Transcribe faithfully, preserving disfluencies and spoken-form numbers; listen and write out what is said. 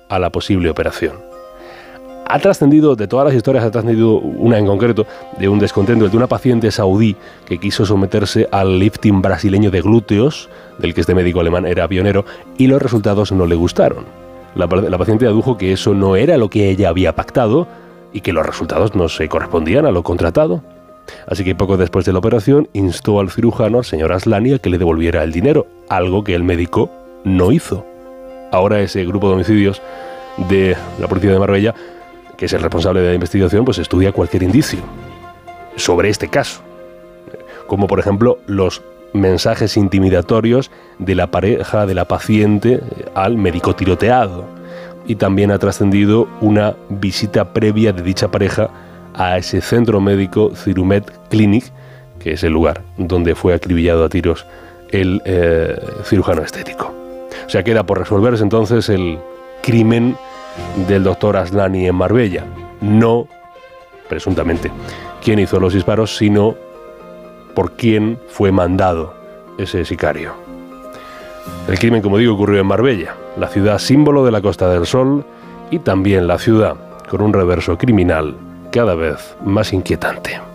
a la posible operación. Ha trascendido, de todas las historias, ha trascendido una en concreto, de un descontento de una paciente saudí que quiso someterse al lifting brasileño de glúteos, del que este médico alemán era pionero, y los resultados no le gustaron. La, la paciente adujo que eso no era lo que ella había pactado y que los resultados no se correspondían a lo contratado. Así que poco después de la operación instó al cirujano, al señor Aslani, a que le devolviera el dinero, algo que el médico no hizo. Ahora ese grupo de homicidios de la policía de Marbella, que es el responsable de la investigación, pues estudia cualquier indicio sobre este caso, como por ejemplo los mensajes intimidatorios de la pareja de la paciente al médico tiroteado, y también ha trascendido una visita previa de dicha pareja a ese centro médico Cirumed Clinic, que es el lugar donde fue acribillado a tiros el eh, cirujano estético. O sea, queda por resolverse entonces el crimen del doctor Aslani en Marbella. No, presuntamente, quién hizo los disparos, sino por quién fue mandado ese sicario. El crimen, como digo, ocurrió en Marbella, la ciudad símbolo de la Costa del Sol, y también la ciudad con un reverso criminal cada vez más inquietante.